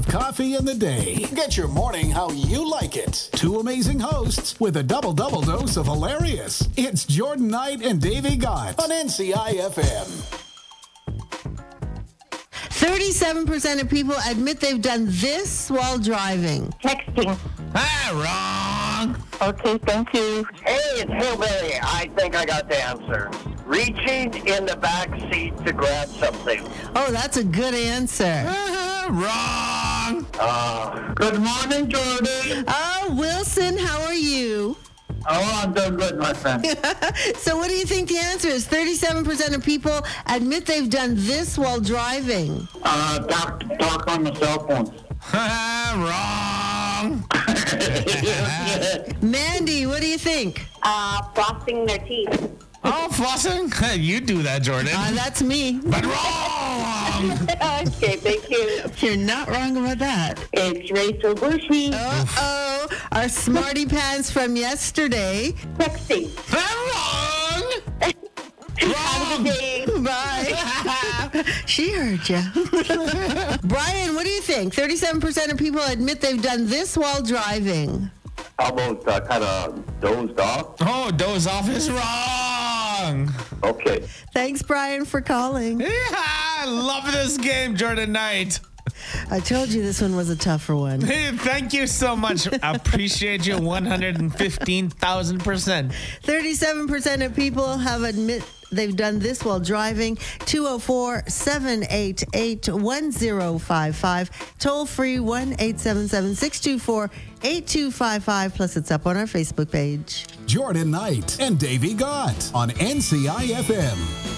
Coffee in the day. Get your morning how you like it. Two amazing hosts with a double dose of hilarious. It's Jordan Knight and Davey Gott on NCI-FM. 37% of people admit they've done this while driving. Texting. Wrong. Okay, thank you. Hey, it's Hillbilly. I think I got the answer. Reaching in the back seat to grab something. Oh, that's a good answer. Wrong. Good morning, Jordan. Oh, Wilson, how are you? Oh, I'm doing good, my friend. So what do you think the answer is? 37% of people admit they've done this while driving. Talk on the cell phone. Wrong. Mandy, what do you think? Flossing their teeth. Oh, flossing? You do that, Jordan. That's me. But wrong. Okay, thank you. You're not wrong about that. It's Rachel Bushy. Uh-oh. Our smarty pants from yesterday. Texting. Wrong. Have a good day. Bye. She heard you. Brian, what do you think? 37% of people admit they've done this while driving. Almost kind of dozed off. Oh, doze off is wrong. Okay. Thanks, Brian, for calling. Yeah, I love this game, Jordan Knight. I told you this one was a tougher one. Hey, thank you so much. I appreciate you 115,000%. 37% of people have admit they've done this while driving. 204-788-1055. Toll free 1-877-624-8255. Plus it's up on our Facebook page. Jordan Knight and Davey Gott on NCI-FM.